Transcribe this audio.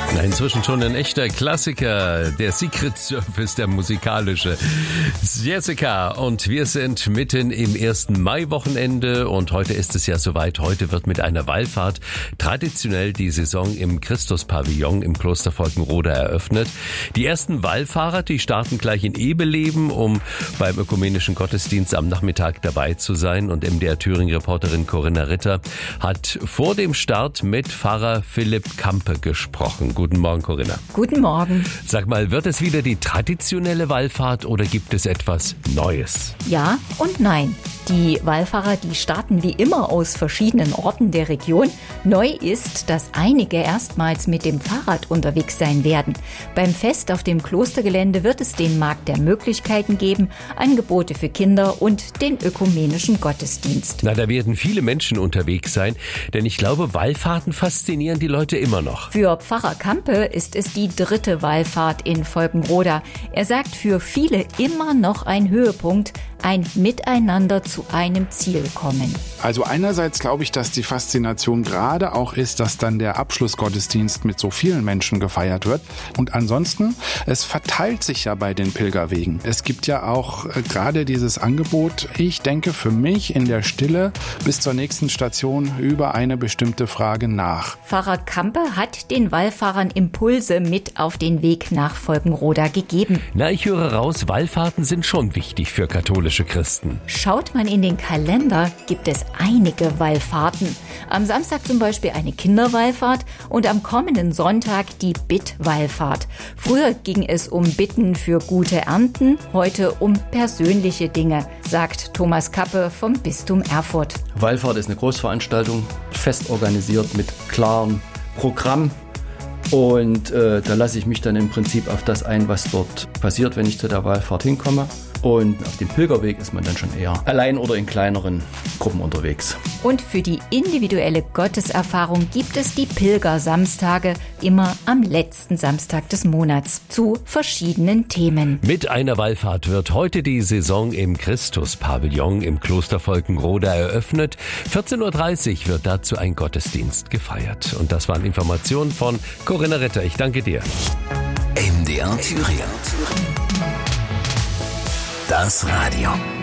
Inzwischen schon ein echter Klassiker, der Secret Service, der musikalische. Jessica, und wir sind mitten im 1. Mai-Wochenende und heute ist es ja soweit. Heute wird mit einer Wallfahrt traditionell die Saison im Christuspavillon im Kloster Volkenroda eröffnet. Die ersten Wallfahrer, die starten gleich in Ebeleben, um beim ökumenischen Gottesdienst am Nachmittag dabei zu sein. Und MDR-Thüringen-Reporterin Corinna Ritter hat vor dem Start mit Pfarrer Philipp Kampe gesprochen. Guten Morgen, Corinna. Guten Morgen. Sag mal, wird es wieder die traditionelle Wallfahrt oder gibt es etwas Neues? Ja und nein. Die Wallfahrer, die starten wie immer aus verschiedenen Orten der Region. Neu ist, dass einige erstmals mit dem Fahrrad unterwegs sein werden. Beim Fest auf dem Klostergelände wird es den Markt der Möglichkeiten geben, Angebote für Kinder und den ökumenischen Gottesdienst. Na, da werden viele Menschen unterwegs sein, denn ich glaube, Wallfahrten faszinieren die Leute immer noch. Für Pfarrer Kampe ist es die 3. Wallfahrt in Volkenroda. Er sagt, für viele immer noch ein Höhepunkt, ein Miteinander zu einem Ziel kommen. Also einerseits glaube ich, dass die Faszination gerade auch ist, dass dann der Abschlussgottesdienst mit so vielen Menschen gefeiert wird. Und ansonsten, es verteilt sich ja bei den Pilgerwegen. Es gibt ja auch gerade dieses Angebot, ich denke für mich in der Stille bis zur nächsten Station über eine bestimmte Frage nach. Pfarrer Kampe hat den Wallfahrern Impulse mit auf den Weg nach Volkenroda gegeben. Na, ich höre raus, Wallfahrten sind schon wichtig für katholische Christen. Schaut man in den Kalender, gibt es einige Wallfahrten. Am Samstag zum Beispiel eine Kinderwallfahrt und am kommenden Sonntag die Bittwallfahrt. Früher ging es um Bitten für gute Ernten, heute um persönliche Dinge, sagt Thomas Kappe vom Bistum Erfurt. Wallfahrt ist eine Großveranstaltung, fest organisiert mit klarem Programm. Und da lasse ich mich dann im Prinzip auf das ein, was dort passiert, wenn ich zu der Wallfahrt hinkomme. Und auf dem Pilgerweg ist man dann schon eher allein oder in kleineren Gruppen unterwegs. Und für die individuelle Gotteserfahrung gibt es die Pilgersamstage immer am letzten Samstag des Monats zu verschiedenen Themen. Mit einer Wallfahrt wird heute die Saison im Christuspavillon im Kloster Volkenroda eröffnet. 14.30 Uhr wird dazu ein Gottesdienst gefeiert. Und das waren Informationen von Corinna Ritter. Ich danke dir. MDR Thüringen. Das Radio.